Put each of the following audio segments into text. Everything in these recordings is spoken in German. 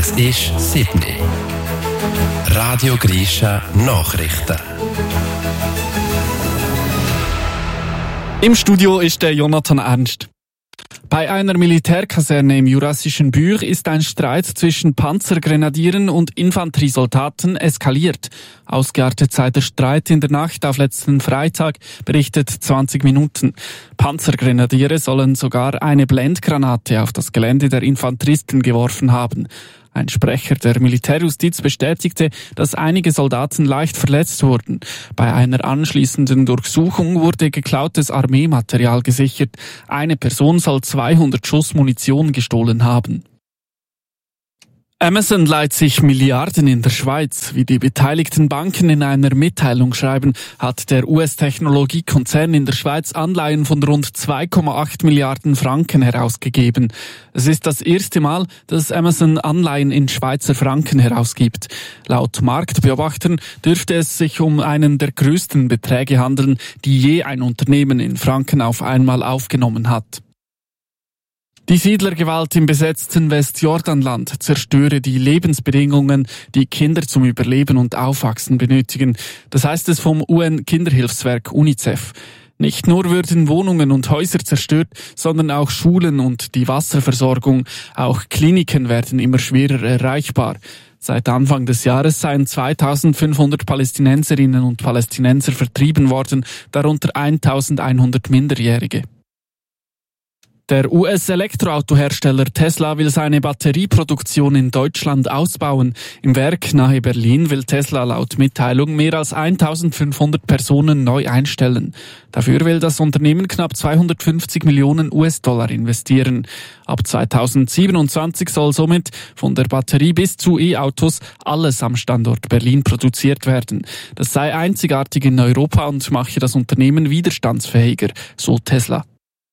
Es ist 7 Uhr. Radio Grisha Nachrichten. Im Studio ist der Jonathan Ernst. Bei einer Militärkaserne im jurassischen Buch ist ein Streit zwischen Panzergrenadieren und Infanteriesoldaten eskaliert. Ausgeartet sei der Streit in der Nacht auf letzten Freitag, berichtet 20 Minuten. Panzergrenadiere sollen sogar eine Blendgranate auf das Gelände der Infanteristen geworfen haben. Ein Sprecher der Militärjustiz bestätigte, dass einige Soldaten leicht verletzt wurden. Bei einer anschließenden Durchsuchung wurde geklautes Armeematerial gesichert. Eine Person soll 200 Schuss Munition gestohlen haben. Amazon leiht sich Milliarden in der Schweiz. Wie die beteiligten Banken in einer Mitteilung schreiben, hat der US-Technologiekonzern in der Schweiz Anleihen von rund 2,8 Milliarden Franken herausgegeben. Es ist das erste Mal, dass Amazon Anleihen in Schweizer Franken herausgibt. Laut Marktbeobachtern dürfte es sich um einen der größten Beträge handeln, die je ein Unternehmen in Franken auf einmal aufgenommen hat. Die Siedlergewalt im besetzten Westjordanland zerstöre die Lebensbedingungen, die Kinder zum Überleben und Aufwachsen benötigen. Das heißt es vom UN-Kinderhilfswerk UNICEF. Nicht nur würden Wohnungen und Häuser zerstört, sondern auch Schulen und die Wasserversorgung. Auch Kliniken werden immer schwerer erreichbar. Seit Anfang des Jahres seien 2500 Palästinenserinnen und Palästinenser vertrieben worden, darunter 1100 Minderjährige. Der US-Elektroautohersteller Tesla will seine Batterieproduktion in Deutschland ausbauen. Im Werk nahe Berlin will Tesla laut Mitteilung mehr als 1500 Personen neu einstellen. Dafür will das Unternehmen knapp 250 Millionen US-Dollar investieren. Ab 2027 soll somit von der Batterie bis zu E-Autos alles am Standort Berlin produziert werden. Das sei einzigartig in Europa und mache das Unternehmen widerstandsfähiger, so Tesla.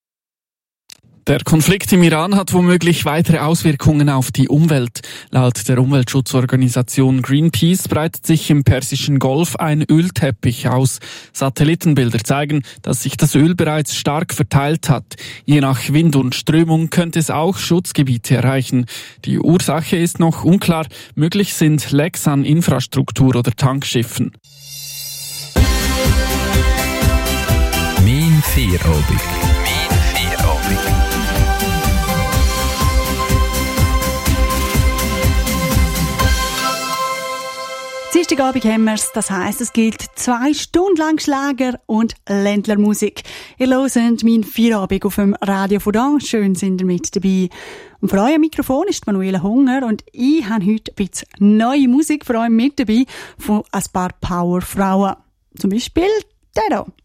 Der Konflikt im Iran hat womöglich weitere Auswirkungen auf die Umwelt. Laut der Umweltschutzorganisation Greenpeace breitet sich im Persischen Golf ein Ölteppich aus. Satellitenbilder zeigen, dass sich das Öl bereits stark verteilt hat. Je nach Wind und Strömung könnte es auch Schutzgebiete erreichen. Die Ursache ist noch unklar. Möglich sind Lecks an Infrastruktur oder Tankschiffen. Mein Feierabend. Dienstagabend haben wir es, das heisst, es gilt 2 Stunden lang Schlager und Ländlermusik. Ihr hört meinen Feierabend auf dem Radio Fudan. Schön sind ihr mit dabei. Und vor eurem Mikrofon ist Manuela Hunger und ich habe heute ein bisschen neue Musik für euch mit dabei von ein paar Powerfrauen. Zum Beispiel der hier.